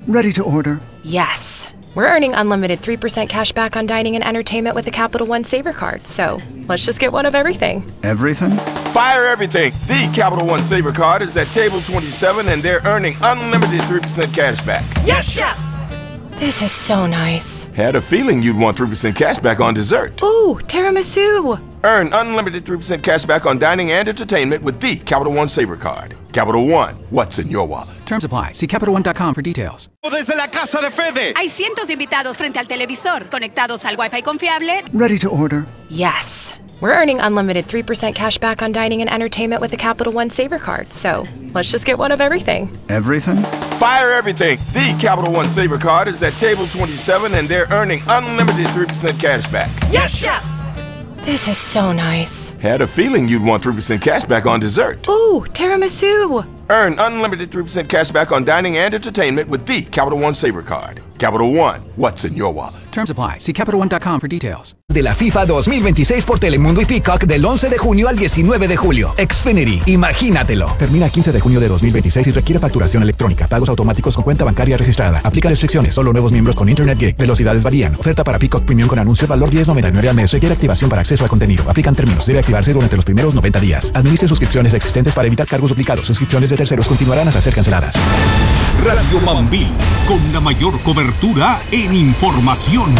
Ready to order. Yes. We're earning unlimited 3% cash back on dining and entertainment with the Capital One Saver Card, so let's just get one of everything. Everything? Fire everything. The Capital One Saver Card is at table 27 and they're earning unlimited 3% cash back. Yes, Chef! This is so nice. Had a feeling you'd want 3% cash back on dessert. Ooh, tiramisu! Earn unlimited 3% cash back on dining and entertainment with the Capital One Saver Card. Capital One, what's in your wallet? Terms apply. See CapitalOne.com for details. Desde la casa de Fede. Hay cientos de invitados frente al televisor, conectados al Wi-Fi confiable. Ready to order. Yes. We're earning unlimited 3% cash back on dining and entertainment with the Capital One Saver Card, so let's just get one of everything. Everything? Fire everything. The Capital One Saver Card is at table 27 and they're earning unlimited 3% cash back. Yes, Chef! This is so nice. Had a feeling you'd want 3% cash back on dessert. Ooh, tiramisu! Earn unlimited 3% cash back on dining and entertainment with the Capital One Saver Card. Capital One, what's in your wallet? Terms apply. See CapitalOne.com for details. De la FIFA 2026 por Telemundo y Peacock del 11 de junio al 19 de julio. Xfinity, imagínatelo. Termina el 15 de junio de 2026 y requiere facturación electrónica, pagos automáticos con cuenta bancaria registrada. Aplica restricciones, solo nuevos miembros con Internet Gig. Velocidades varían. Oferta para Peacock Premium con anuncio, valor $10.99 al mes. Requiere activación para acceso al contenido. Aplican términos. Debe activarse durante los primeros 90 días. Administre suscripciones existentes para evitar cargos duplicados. Suscripciones de terceros continuarán hasta ser canceladas. Radio Mambí, con la mayor cobertura en información.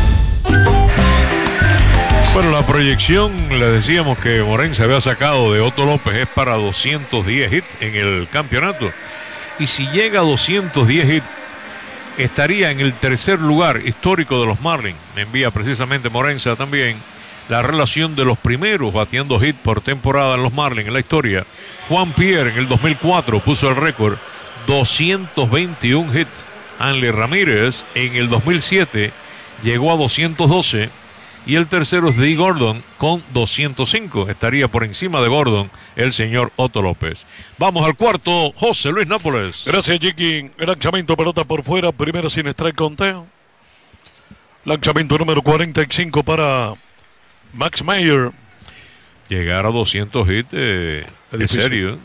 Bueno, la proyección, le decíamos que Morén se había sacado de Otto López, es para 210 hits en el campeonato. Y si llega a 210 hits, estaría en el tercer lugar histórico de los Marlins. Me envía precisamente Morenza también la relación de los primeros batiendo hit por temporada en los Marlins en la historia. Juan Pierre en el 2004 puso el récord, 221 hits. Hanley Ramírez en el 2007 llegó a 212 y el tercero es Dee Gordon con 205. Estaría por encima de Gordon el señor Otto López. Vamos al cuarto, José Luis Nápoles. Gracias, Jiki. Lanzamiento, pelota por fuera, primera sin strike, conteo. Lanzamiento número 45 para Max Meyer. Llegar a 200 hits de serio.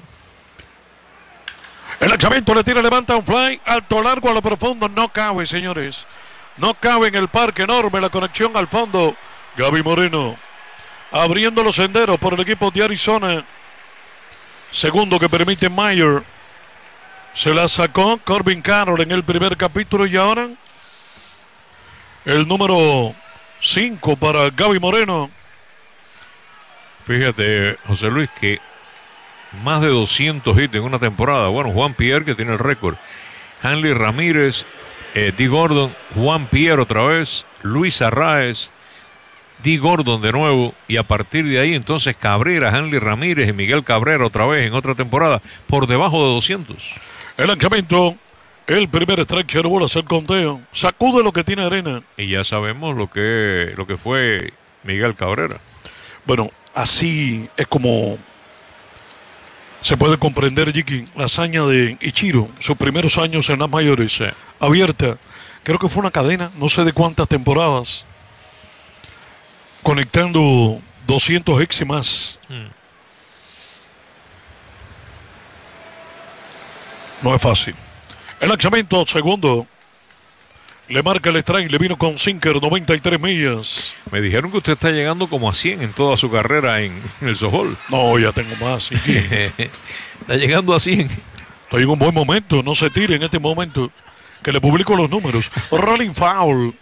El lanzamiento le tira, levanta un fly, alto, largo, a lo profundo. No cabe, señores. No cabe en el parque enorme. La conexión al fondo. Gaby Moreno abriendo los senderos por el equipo de Arizona. Segundo que permite Meyer. Se la sacó Corbin Carroll en el primer capítulo y ahora el número 5 para Gaby Moreno. Fíjate, José Luis, que más de 200 hits en una temporada. Bueno, Juan Pierre que tiene el récord. Hanley Ramírez, Dee Gordon, Juan Pierre otra vez, Luis Arraez, Dee Gordon de nuevo, y a partir de ahí entonces Cabrera, Hanley Ramírez y Miguel Cabrera otra vez en otra temporada por debajo de 200. El lanzamiento, el primer strike, bola, hacer conteo, sacude lo que tiene arena. Y ya sabemos lo que fue Miguel Cabrera. Bueno, así es como se puede comprender, Jiki, la hazaña de Ichiro, sus primeros años en las mayores, abierta. Creo que fue una cadena, no sé de cuántas temporadas, conectando 200 ex y más. No es fácil. El lanzamiento, segundo. Le marca el strike, le vino con sinker, 93 millas. Me dijeron que usted está llegando como a 100 en toda su carrera en el softball. No, ya tengo más. Está llegando a 100. Estoy en un buen momento, no se tire en este momento, que le publico los números. Rolling foul.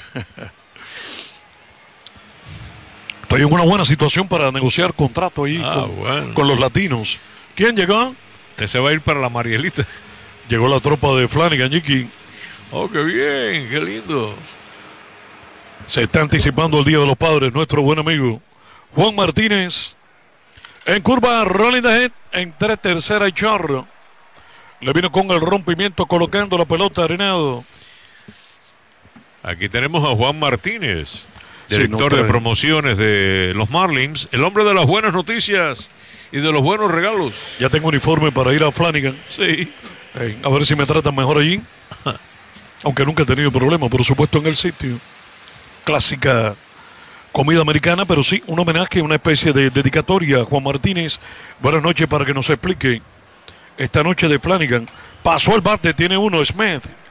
Estoy en una buena situación para negociar contrato ahí con los latinos. ¿Quién llegó? Usted se va a ir para la Marielita. Llegó la tropa de Flanagan, Jiki. Oh, qué bien, qué lindo. Se está anticipando el Día de los Padres, nuestro buen amigo Juan Martínez. En curva, rolling the head, entre tercera y chorro. Le vino con el rompimiento colocando la pelota arenado. Aquí tenemos a Juan Martínez, director de promociones de los Marlins, el hombre de las buenas noticias y de los buenos regalos. Ya tengo uniforme para ir a Flanagan. Sí. A ver si me tratan mejor allí. Aunque nunca he tenido problema, por supuesto, en el sitio. Clásica comida americana, pero sí, un homenaje, una especie de dedicatoria a Juan Martínez. Buenas noches para que nos explique esta noche de Flanagan. Pasó el bate, tiene uno, Smith.